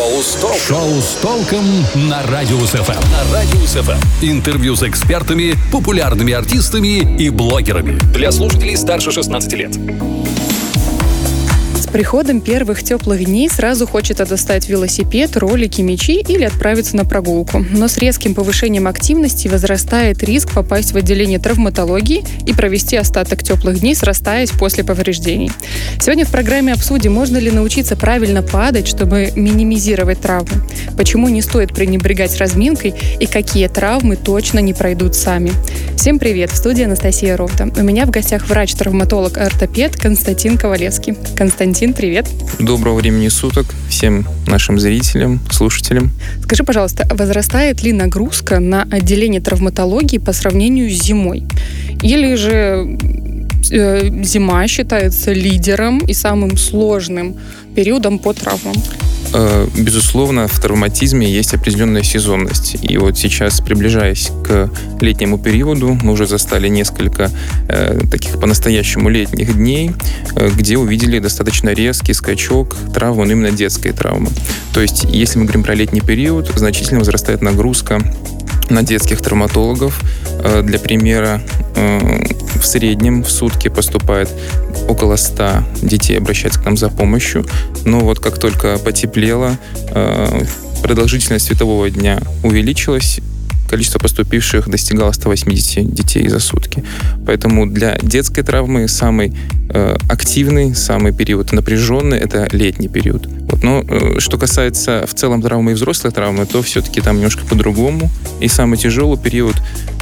Шоу с толком на Радиус ФМ. Интервью с экспертами, популярными артистами и блогерами. Для слушателей старше 16 лет. С приходом первых теплых дней сразу хочется достать велосипед, ролики, мячи или отправиться на прогулку. Но с резким повышением активности возрастает риск попасть в отделение травматологии и провести остаток теплых дней, срастаясь после повреждений. Сегодня в программе обсудим, можно ли научиться правильно падать, чтобы минимизировать травмы, почему не стоит пренебрегать разминкой и какие травмы точно не пройдут сами. Всем привет! В студии Анастасия Ровда. У меня в гостях врач-травматолог-ортопед Константин Ковалевский. Константин, привет. Доброго времени суток всем нашим зрителям, слушателям. Скажи, пожалуйста, возрастает ли нагрузка на отделение травматологии по сравнению с зимой? Или же зима считается лидером и самым сложным периодом по травмам? Безусловно, в травматизме есть определенная сезонность. И вот сейчас, приближаясь к летнему периоду, мы уже застали несколько таких по-настоящему летних дней, где увидели достаточно резкий скачок травм, именно детской травмы. То есть, если мы говорим про летний период, значительно возрастает нагрузка на детских травматологов. Для примера, в среднем в сутки поступает около 100 детей, обращается к нам за помощью. Но вот как только потеплело, продолжительность светового дня увеличилась, количество поступивших достигало 180 детей за сутки. Поэтому для детской травмы самый активный, самый период напряженный — это летний период. Вот. Но что касается в целом травмы и взрослой травмы, то все-таки там немножко по-другому. И самый тяжелый период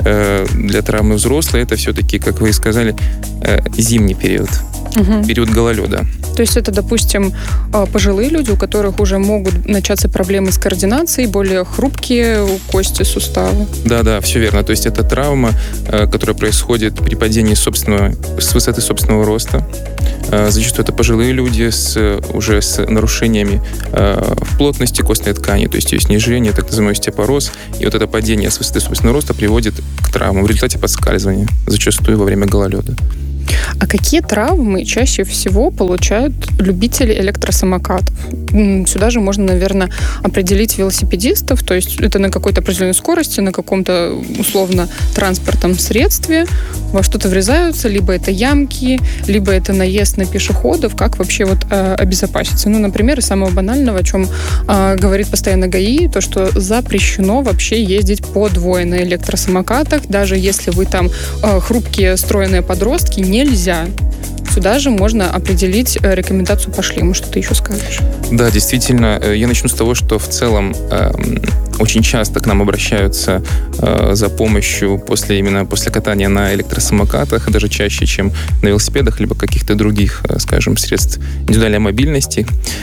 для травмы взрослой — это все-таки, как вы и сказали, зимний период. Период гололеда. То есть это, допустим, пожилые люди, у которых уже могут начаться проблемы с координацией, более хрупкие кости, суставы. Да, все верно. То есть это травма, которая происходит при падении с высоты собственного роста. Зачастую это пожилые люди уже с нарушениями в плотности костной ткани, то есть ее снижение, так называемый остеопороз. И вот это падение с высоты собственного роста приводит к травмам в результате подскальзывания, зачастую во время гололеда. А какие травмы чаще всего получают любители электросамокатов? Сюда же можно, наверное, определить велосипедистов, то есть это на какой-то определенной скорости, на каком-то условно транспортном средстве во что-то врезаются, либо это ямки, либо это наезд на пешеходов. Как вообще обезопаситься? Например, из самого банального, о чем говорит постоянно ГАИ, то, что запрещено вообще ездить по двое на электросамокатах, даже если вы там хрупкие, стройные подростки, нельзя. Сюда же можно определить рекомендацию по шлему. Что ты еще скажешь? Да, действительно. Я начну с того, что в целом очень часто к нам обращаются за помощью после катания на электросамокатах, даже чаще, чем на велосипедах, либо каких-то других, скажем, средств индивидуальной мобильности.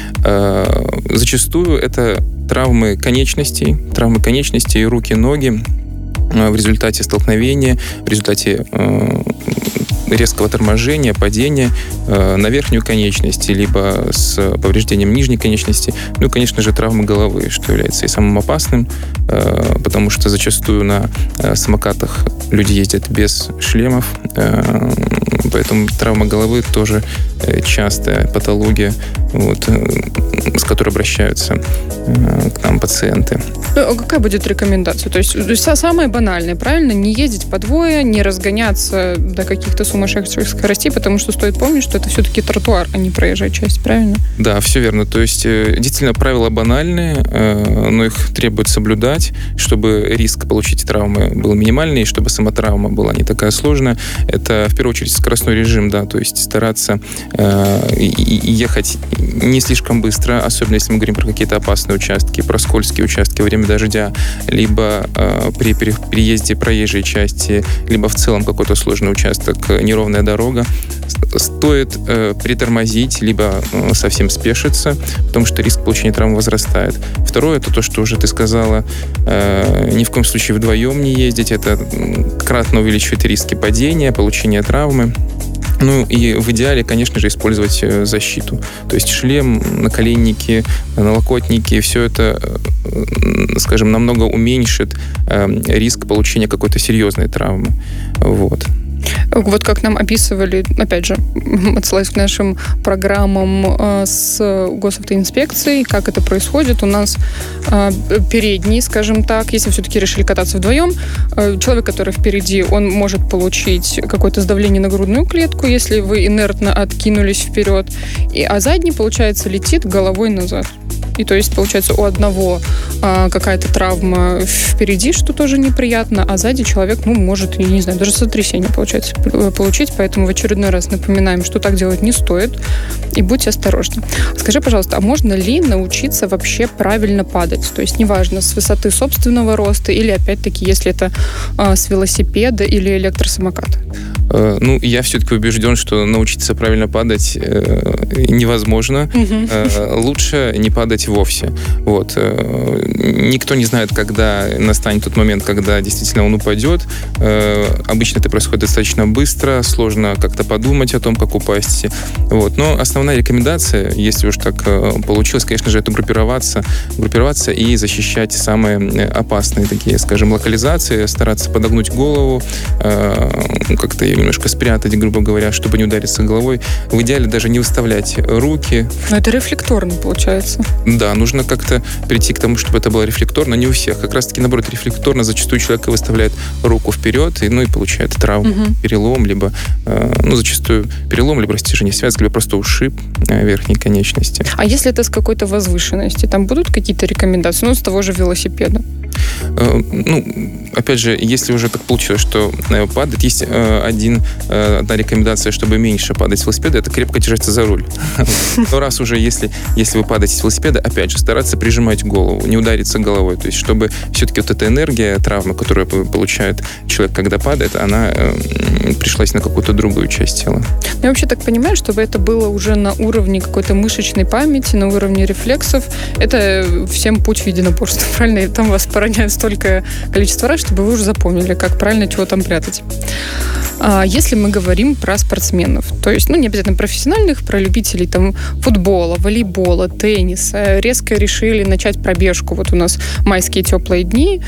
Зачастую это травмы конечностей, руки, ноги в результате столкновения, в результате резкого торможения, падения на верхнюю конечность, либо с повреждением нижней конечности. Ну и, конечно же, травмы головы, что является и самым опасным, потому что зачастую на самокатах люди ездят без шлемов, поэтому травма головы тоже частая патология, с которой обращаются к нам пациенты. А какая будет рекомендация? То есть самое банальное, правильно? Не ездить по двое, не разгоняться до каких-то сумасшедших скоростей, потому что стоит помнить, что это все-таки тротуар, а не проезжая часть, правильно? Да, все верно. То есть действительно правила банальные, но их требует соблюдать, чтобы риск получить травмы был минимальный, и чтобы сама травма была не такая сложная. Это в первую очередь скоростной режим, да, то есть стараться ехать не слишком быстро, особенно если мы говорим про какие-то опасные участки, про скользкие участки во время дождя, либо при переезде проезжей части, либо в целом какой-то сложный участок, неровная дорога. Стоит притормозить, либо совсем спешиться, потому что риск получения травмы возрастает. Второе, это то, что уже ты сказала, ни в коем случае вдвоем не ездить, это кратно увеличивает риски падения, получения травмы. Ну и в идеале, конечно же, использовать защиту. То есть шлем, наколенники, налокотники, все это, скажем, намного уменьшит риск получения какой-то серьезной травмы. Вот. Вот как нам описывали, опять же, отсылаясь к нашим программам с госавтоинспекцией, как это происходит. У нас передний, скажем так, если все-таки решили кататься вдвоем, человек, который впереди, он может получить какое-то сдавление на грудную клетку, если вы инертно откинулись вперед, а задний, получается, летит головой назад. И то есть, получается, у одного какая-то травма впереди, что тоже неприятно, а сзади человек, может, я не знаю, даже сотрясение, получается, получить. Поэтому в очередной раз напоминаем, что так делать не стоит. И будьте осторожны. Скажи, пожалуйста, а можно ли научиться вообще правильно падать? То есть, неважно, с высоты собственного роста или, опять-таки, если это с велосипеда или электросамоката? Я все-таки убежден, что научиться правильно падать невозможно. Лучше не падать вовсе. Никто не знает, когда настанет тот момент, когда действительно он упадет. Обычно это происходит достаточно быстро, сложно как-то подумать о том, как упасть. Но основная рекомендация, если уж так получилось, конечно же, это группироваться и защищать самые опасные такие, скажем, локализации, стараться подогнуть голову, как-то ее немножко спрятать, грубо говоря, чтобы не удариться головой. В идеале даже не выставлять руки. Но это рефлекторно получается. Да, нужно как-то прийти к тому, чтобы это было рефлекторно. Не у всех. Как раз-таки, наоборот, рефлекторно зачастую человек выставляет руку вперед и получает травму, перелом, либо, зачастую перелом, либо растяжение связки, либо просто ушиб верхней конечности. А если это с какой-то возвышенности, там будут какие-то рекомендации? С того же велосипеда? Опять же, если уже как получилось, что падать, есть одна рекомендация, чтобы меньше падать с велосипеда, это крепко держаться за руль. Но раз уже, если вы падаете с велосипеда, опять же, стараться прижимать голову, не удариться головой. То есть, чтобы все-таки эта энергия, травма, которую получает человек, когда падает, она пришлась на какую-то другую часть тела. Я вообще так понимаю, чтобы это было уже на уровне какой-то мышечной памяти, на уровне рефлексов. Это всем путь в единоборство, правильно? И там вас пороняют столько количества раз, чтобы вы уже запомнили, как правильно чего там прятать. Если мы говорим про спортсменов, то есть, не обязательно профессиональных, про любителей футбола, волейбола, тенниса, резко решили начать пробежку. У нас майские теплые дни,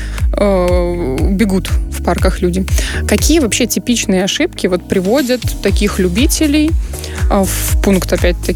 бегут в парках люди. Какие вообще типичные ошибки приводят таких любителей в пункт, опять-таки,